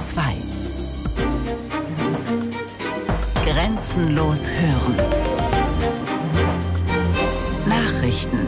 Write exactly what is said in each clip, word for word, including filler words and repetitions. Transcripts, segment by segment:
zwei. Grenzenlos hören. Nachrichten.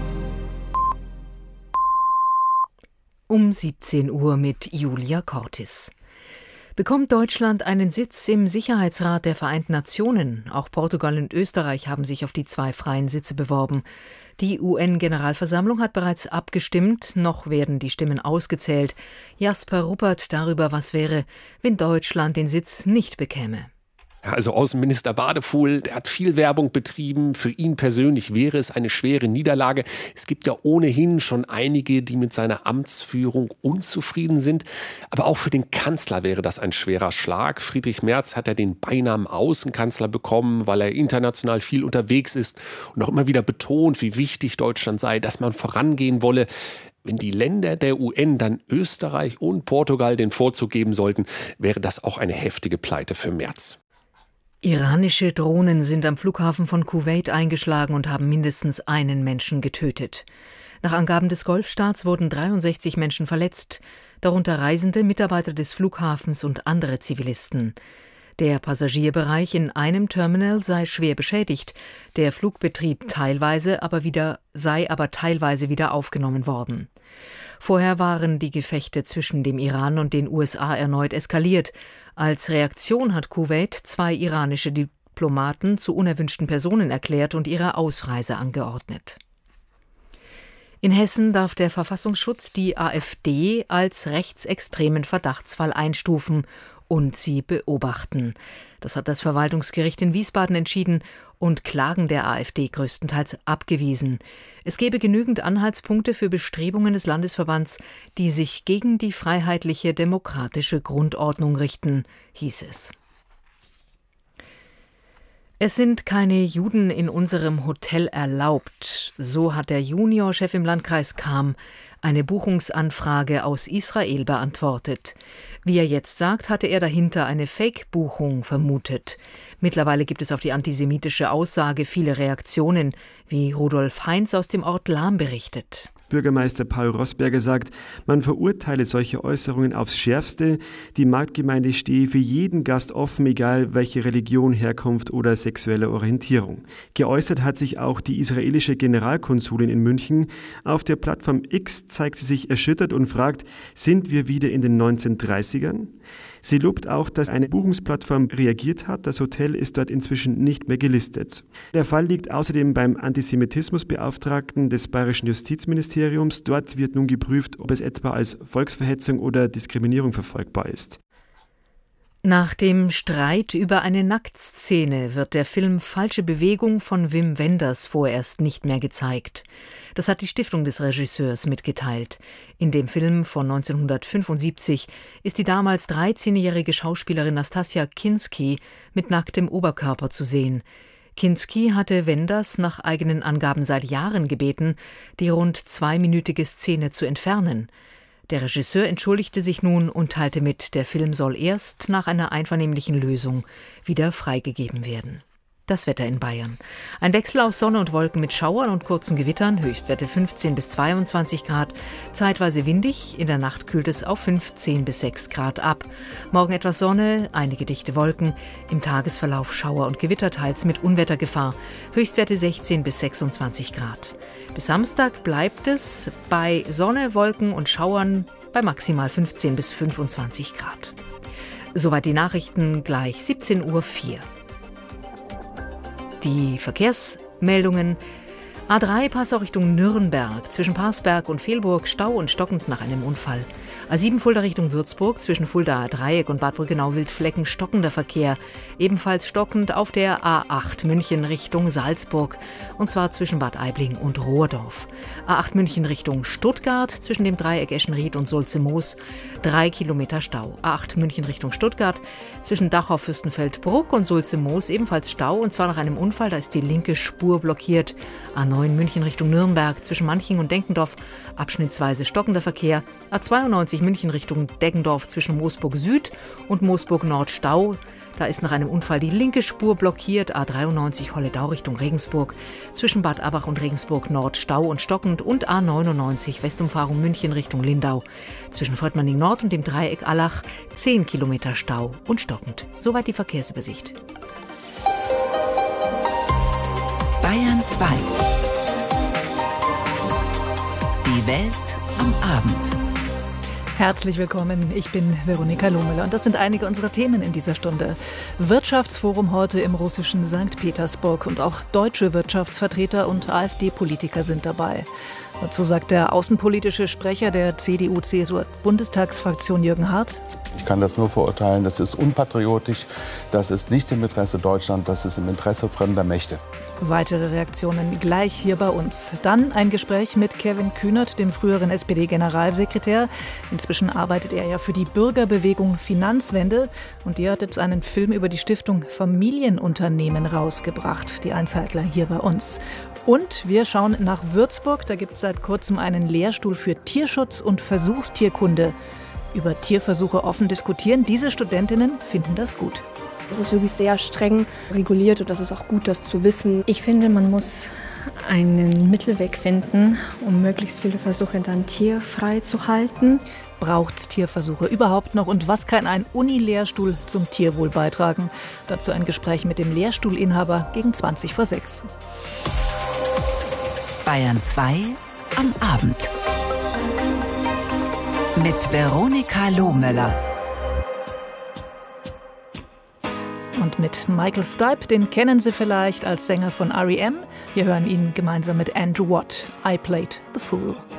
Um siebzehn Uhr mit Julia Cortis. Bekommt Deutschland einen Sitz im Sicherheitsrat der Vereinten Nationen? Auch Portugal und Österreich haben sich auf die zwei freien Sitze beworben. Die U N-Generalversammlung hat bereits abgestimmt, noch werden die Stimmen ausgezählt. Jasper Ruppert darüber, was wäre, wenn Deutschland den Sitz nicht bekäme. Also Außenminister Wadefuhl, der hat viel Werbung betrieben. Für ihn persönlich wäre es eine schwere Niederlage. Es gibt ja ohnehin schon einige, die mit seiner Amtsführung unzufrieden sind. Aber auch für den Kanzler wäre das ein schwerer Schlag. Friedrich Merz hat ja den Beinamen Außenkanzler bekommen, weil er international viel unterwegs ist und auch immer wieder betont, wie wichtig Deutschland sei, dass man vorangehen wolle. Wenn die Länder der U N dann Österreich und Portugal den Vorzug geben sollten, wäre das auch eine heftige Pleite für Merz. Iranische Drohnen sind am Flughafen von Kuwait eingeschlagen und haben mindestens einen Menschen getötet. Nach Angaben des Golfstaats wurden dreiundsechzig Menschen verletzt, darunter Reisende, Mitarbeiter des Flughafens und andere Zivilisten. Der Passagierbereich in einem Terminal sei schwer beschädigt, der Flugbetrieb teilweise aber wieder, sei aber teilweise wieder aufgenommen worden. Vorher waren die Gefechte zwischen dem Iran und den U S A erneut eskaliert. Als Reaktion hat Kuwait zwei iranische Diplomaten zu unerwünschten Personen erklärt und ihre Ausreise angeordnet. In Hessen darf der Verfassungsschutz die AfD als rechtsextremen Verdachtsfall einstufen und sie beobachten. Das hat das Verwaltungsgericht in Wiesbaden entschieden und Klagen der AfD größtenteils abgewiesen. Es gebe genügend Anhaltspunkte für Bestrebungen des Landesverbands, die sich gegen die freiheitliche demokratische Grundordnung richten, hieß es. Es sind keine Juden in unserem Hotel erlaubt. So hat der Juniorchef im Landkreis Cham eine Buchungsanfrage aus Israel beantwortet. Wie er jetzt sagt, hatte er dahinter eine Fake-Buchung vermutet. Mittlerweile gibt es auf die antisemitische Aussage viele Reaktionen, wie Rudolf Heinz aus dem Ort Lahm berichtet. Bürgermeister Paul Rossberger sagt, man verurteile solche Äußerungen aufs Schärfste. Die Marktgemeinde stehe für jeden Gast offen, egal welche Religion, Herkunft oder sexuelle Orientierung. Geäußert hat sich auch die israelische Generalkonsulin in München. Auf der Plattform X zeigt sie sich erschüttert und fragt, sind wir wieder in den neunzehnhundertdreißigern? Sie lobt auch, dass eine Buchungsplattform reagiert hat. Das Hotel ist dort inzwischen nicht mehr gelistet. Der Fall liegt außerdem beim Antisemitismusbeauftragten des Bayerischen Justizministeriums. Dort wird nun geprüft, ob es etwa als Volksverhetzung oder Diskriminierung verfolgbar ist. Nach dem Streit über eine Nacktszene wird der Film Falsche Bewegung von Wim Wenders vorerst nicht mehr gezeigt. Das hat die Stiftung des Regisseurs mitgeteilt. In dem Film von neunzehnhundertfünfundsiebzig ist die damals dreizehnjährige Schauspielerin Nastassja Kinski mit nacktem Oberkörper zu sehen. Kinski hatte Wenders nach eigenen Angaben seit Jahren gebeten, die rund zweiminütige Szene zu entfernen. Der Regisseur entschuldigte sich nun und teilte mit, der Film soll erst nach einer einvernehmlichen Lösung wieder freigegeben werden. Das Wetter in Bayern. Ein Wechsel aus Sonne und Wolken mit Schauern und kurzen Gewittern, Höchstwerte fünfzehn bis zweiundzwanzig Grad, zeitweise windig, in der Nacht kühlt es auf fünfzehn bis sechs Grad ab. Morgen etwas Sonne, einige dichte Wolken, im Tagesverlauf Schauer und Gewitter, teils mit Unwettergefahr, Höchstwerte sechzehn bis sechsundzwanzig Grad. Bis Samstag bleibt es bei Sonne, Wolken und Schauern bei maximal fünfzehn bis fünfundzwanzig Grad. Soweit die Nachrichten, gleich siebzehn Uhr vier. Die Verkehrsmeldungen. A drei Passau Richtung Nürnberg, zwischen Parsberg und Velburg Stau und stockend nach einem Unfall. A sieben Fulda Richtung Würzburg, zwischen Fuldaer Dreieck und Bad Brückenau-Wildflecken stockender Verkehr. Ebenfalls stockend auf der A acht München Richtung Salzburg, und zwar zwischen Bad Aibling und Rohrdorf. A acht München Richtung Stuttgart, zwischen dem Dreieck Eschenried und Sulze-Moos, drei Kilometer Stau. A acht München Richtung Stuttgart, zwischen Dachau, Fürstenfeldbruck und Sulze-Moos ebenfalls Stau, und zwar nach einem Unfall, da ist die linke Spur blockiert. A neun München Richtung Nürnberg, zwischen Manching und Denkendorf abschnittsweise stockender Verkehr. A zweiundneunzig vierundvierzig München Richtung Deggendorf zwischen Moosburg Süd und Moosburg Nord Stau. Da ist nach einem Unfall die linke Spur blockiert. A dreiundneunzig Holledau Richtung Regensburg. Zwischen Bad Abach und Regensburg Nord Stau und stockend. Und A neunundneunzig Westumfahrung München Richtung Lindau. Zwischen Fröttmanning Nord und dem Dreieck Allach zehn Kilometer Stau und stockend. Soweit die Verkehrsübersicht. Bayern zwei. Die Welt am Abend. Herzlich willkommen, ich bin Veronika Lohmüller und das sind einige unserer Themen in dieser Stunde. Wirtschaftsforum heute im russischen Sankt Petersburg und auch deutsche Wirtschaftsvertreter und AfD-Politiker sind dabei. Dazu sagt der außenpolitische Sprecher der C D U C S U-Bundestagsfraktion Jürgen Hart. Ich kann das nur verurteilen, das ist unpatriotisch, das ist nicht im Interesse Deutschlands, das ist im Interesse fremder Mächte. Weitere Reaktionen gleich hier bei uns. Dann ein Gespräch mit Kevin Kühnert, dem früheren S P D-Generalsekretär. Inzwischen arbeitet er ja für die Bürgerbewegung Finanzwende und die hat jetzt einen Film über die Stiftung Familienunternehmen rausgebracht. Die Einzeitler hier bei uns. Und wir schauen nach Würzburg. Da gibt es seit kurzem einen Lehrstuhl für Tierschutz und Versuchstierkunde. Über Tierversuche offen diskutieren. Diese Studentinnen finden das gut. Es ist wirklich sehr streng reguliert und das ist auch gut, das zu wissen. Ich finde, man muss einen Mittelweg finden, um möglichst viele Versuche dann tierfrei zu halten. Braucht es Tierversuche überhaupt noch? Und was kann ein Uni-Lehrstuhl zum Tierwohl beitragen? Dazu ein Gespräch mit dem Lehrstuhlinhaber gegen zwanzig vor sechs. Bayern zwei am Abend. Mit Veronika Lohmüller. Und mit Michael Stipe, den kennen Sie vielleicht als Sänger von R E M. Wir hören ihn gemeinsam mit Andrew Watt. I Played the Fool.